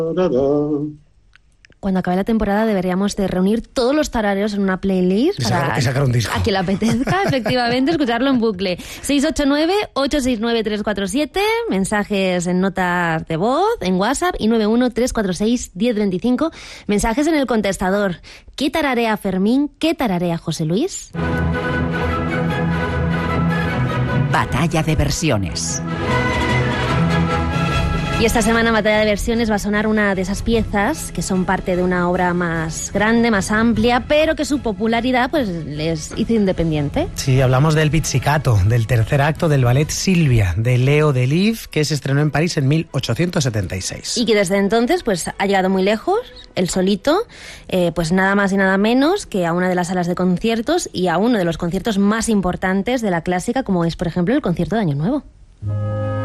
Cuando acabe la temporada deberíamos de reunir todos los tarareos en una playlist para sacar un disco. A que le apetezca, efectivamente, escucharlo en bucle. 689-869-347, mensajes en notas de voz, en WhatsApp, y 913461025, mensajes en el contestador. ¿Qué tararea Fermín? ¿Qué tararea José Luis? Batalla de versiones. Y esta semana en Batalla de Versiones va a sonar una de esas piezas que son parte de una obra más grande, más amplia, pero que su popularidad pues les hizo independiente. Sí, hablamos del Pizzicato, del tercer acto del ballet Silvia, de Leo Delibes, que se estrenó en París en 1876. Y que desde entonces pues ha llegado muy lejos, él solito, pues nada más y nada menos que a una de las salas de conciertos y a uno de los conciertos más importantes de la clásica, como es, por ejemplo, el concierto de Año Nuevo.